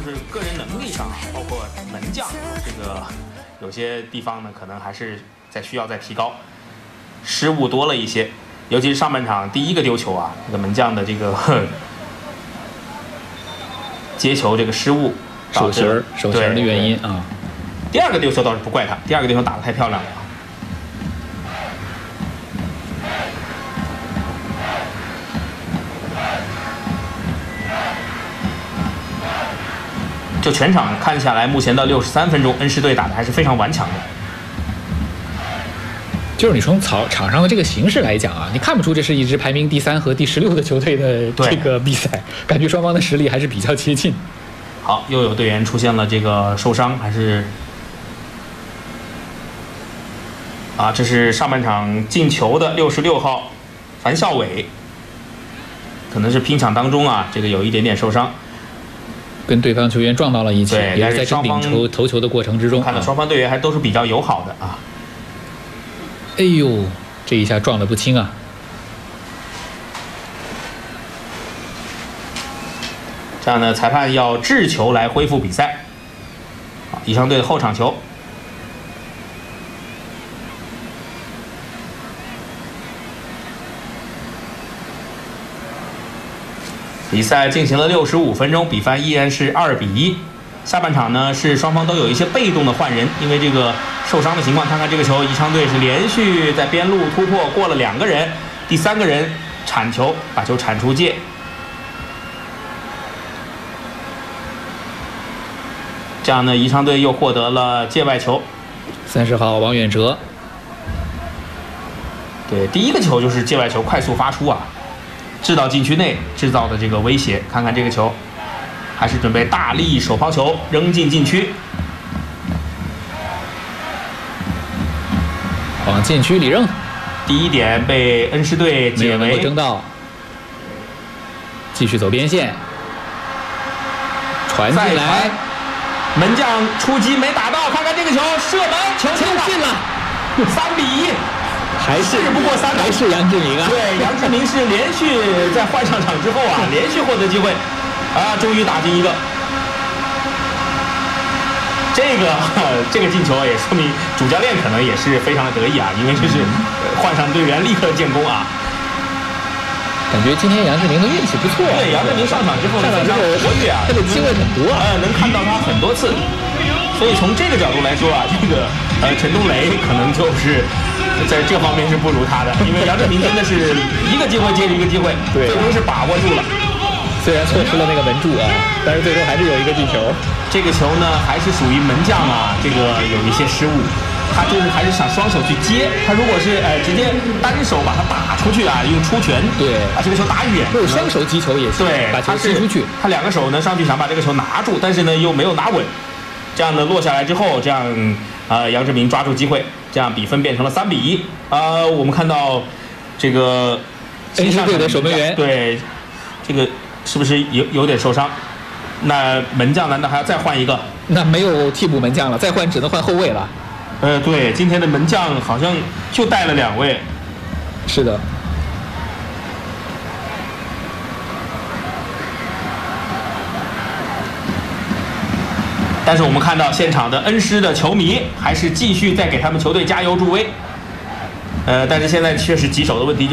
就是个人能力上啊，包括门将这个有些地方呢，可能还是需要再提高，失误多了一些，尤其是上半场第一个丢球啊，这个门将的这个接球这个失误， 手型的原因啊。 第二个丢球倒是不怪他，第二个丢球打得太漂亮了。就全场看下来，目前到63分钟，恩施队打的还是非常顽强的。 就是你从场上的这个形势来讲啊，你看不出这是一支排名第3和第16的球队的这个比赛，感觉双方的实力还是比较接近。 好，又有队员出现了这个受伤，还是啊，这是上半场进球的66号樊孝伟，可能是拼抢当中啊，这个有一点点受伤。 跟对方球员撞到了一起，也是在争顶头球的过程之中。 看到双方队员还都是比较友好的啊。 哎呦，这一下撞得不轻啊！ 这样呢，裁判要掷球来恢复比赛。好，宜昌队的后场球。比赛进行了65分钟，比分依然是2-1。下半场呢是双方都有一些被动的换人，因为这个受伤的情况。看看这个球，宜昌队是连续在边路突破过了2个人，第3个人铲球，把球铲出界。这样呢，宜昌队又获得了界外球。 30号王远哲， 对，第一个球就是界外球快速发出啊。制到禁区内制造的这个威胁，看看这个球，还是准备大力手抛球扔进禁区， 往禁区里扔。 第一点被恩施队解围， 争到，继续走边线，传进来， 门将出击没打到，看看这个球射门，球进了，3-1。 还是不过3，还是杨志明啊！ 对，杨志明是连续在换上场之后啊，连续获得机会，啊，终于打进一个。这个进球也说明主教练可能也是非常的得意啊，因为这是换上队员立刻建功啊。 感觉今天杨志明的运气不错。 对，杨志明上场之后非常活跃啊， 他的机会很多， 能看到他很多次。所以从这个角度来说啊，这个陈东雷可能就是在这方面是不如他的，因为杨志明真的是一个机会接着一个机会， 对， 最终是把握住了。 虽然错失了那个门柱啊，但是最终还是有一个进球。 这个球呢，还是属于门将啊，这个有一些失误，他就是还是想双手去接，他如果是直接单手把它打出去啊，用出拳， 对， 把这个球打远， 或者双手击球也是， 对， 把球击出去， 他2个手呢上去想把这个球拿住，但是呢又没有拿稳。这样呢落下来之后，这样杨志明抓住机会，这样比分变成了3-1。我们看到这个恩施队的守门员， 对，这个是不是有点受伤？那门将难道还要再换一个？ 那没有替补门将了，再换只能换后卫了。 对，今天的门将好像就带了2位。 是的。 但是我们看到现场的恩施的球迷还是继续在给他们球队加油助威，但是现在确实棘手的问题